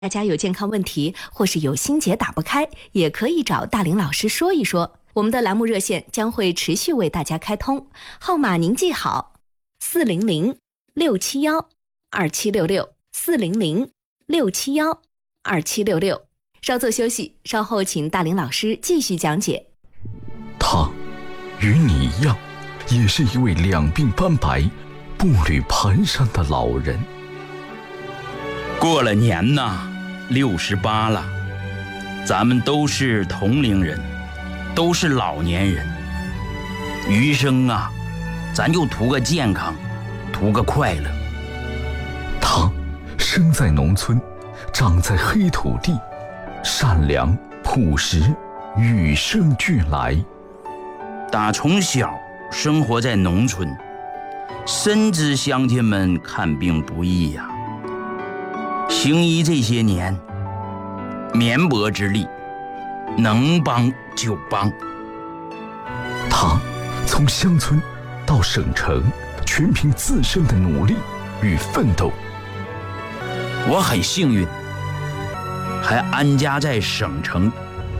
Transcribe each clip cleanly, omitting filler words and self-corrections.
大家有健康问题或是有心结打不开，也可以找大林老师说一说。我们的栏目热线将会持续为大家开通，号码您记好：400-671-2766，400-671-2766。稍作休息，稍后请大林老师继续讲解。 他与你一样，也是一位两鬓斑白、步履蹒跚的老人。 过了年呐，68了，咱们都是同龄人，都是老年人。余生啊，咱就图个健康，图个快乐。 他生在农村，长在黑土地，善良朴实，与生俱来。 打从小生活在农村，深知乡亲们看病不易呀。行医这些年，绵薄之力，能帮就帮。 他从乡村到省城，全凭自身的努力与奋斗。 我很幸运，还安家在省城。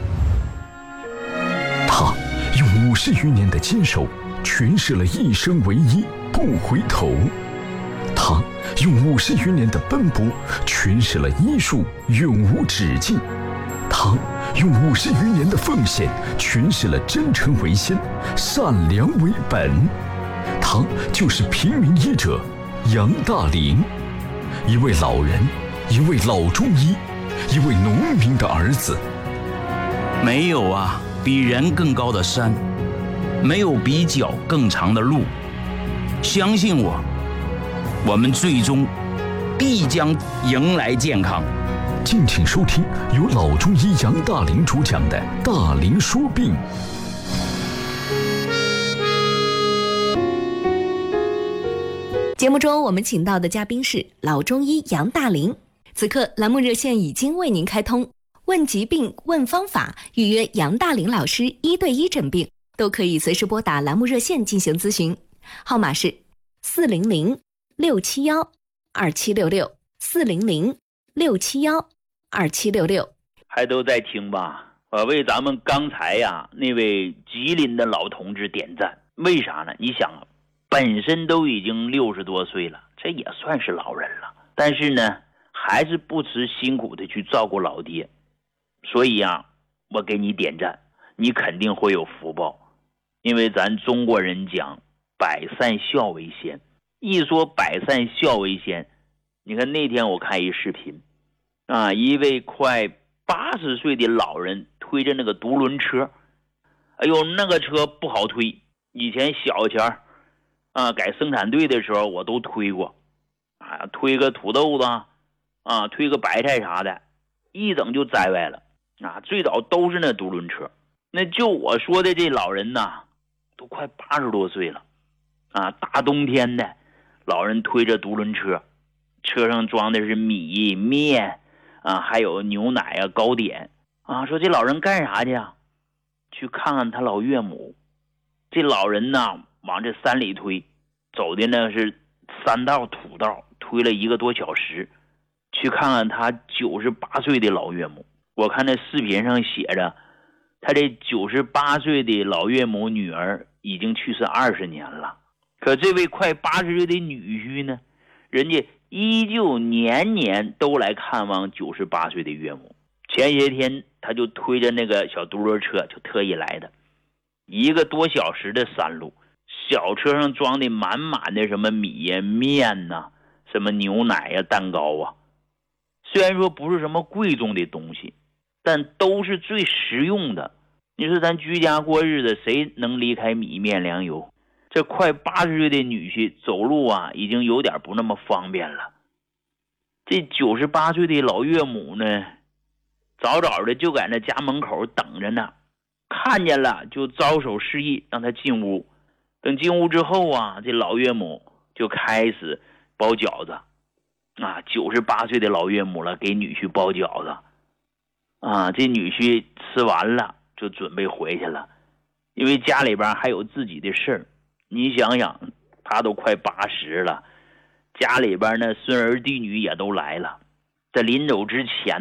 他用50余年的坚守，诠释了一生为一，不回头。他用50余年的奔波，诠释了医术永无止境。他用50余年的奉献，诠释了真诚为先，善良为本。他就是平民医者杨大林，一位老人，一位老中医，一位农民的儿子。 没有啊比人更高的山，没有比脚更长的路。相信我，我们最终必将迎来健康。 敬请收听由老中医杨大林主讲的《大林说病》。 节目中我们请到的嘉宾是老中医杨大林。此刻栏目热线已经为您开通，问疾病、问方法，预约杨大林老师1对1诊病，都可以随时拨打栏目热线进行咨询。号码是400-671-2766，400-671-2766。 还都在听吧？我为咱们刚才呀那位吉林的老同志点赞。为啥呢？你想，本身都已经60多岁了，这也算是老人了，但是呢还是不辞辛苦的去照顾老爹。所以啊，我给你点赞，你肯定会有福报。因为咱中国人讲百善孝为先，一说百善孝为先，你看那天我看一视频啊，一位快80岁的老人推着那个独轮车。哎呦，那个车不好推，以前小前啊改生产队的时候我都推过啊，推个土豆子啊，推个白菜啥的，一整就栽歪了啊。最早都是那独轮车，那就我说的这老人呐，都快80多岁了啊，大冬天的，老人推着独轮车，车上装的是米面啊，还有牛奶啊、糕点啊。说这老人干啥去啊？去看看他老岳母。这老人呢往这山里推，走的呢是山道土道，推了1个多小时，去看看他98岁的老岳母。我看那视频上写着，他这98岁的老岳母女儿已经去世20年了，可这位快80岁的女婿呢，人家依旧年年都来看望98岁的岳母。前些天他就推着那个小独轮车就特意来的，1个多小时的山路，小车上装的满满的什么米呀、面呐、什么牛奶呀、蛋糕啊。虽然说不是什么贵重的东西，但都是最实用的。你说咱居家过日子，谁能离开米面粮油？这快80岁的女婿走路啊已经有点不那么方便了。这98岁的老岳母呢，早早的就在那家门口等着呢，看见了就招手示意让他进屋。等进屋之后啊，这老岳母就开始包饺子啊。98岁的老岳母了，给女婿包饺子啊。这女婿吃完了就准备回去了，因为家里边还有自己的事儿。你想想，他都快80了，家里边呢孙儿弟女也都来了在临走之前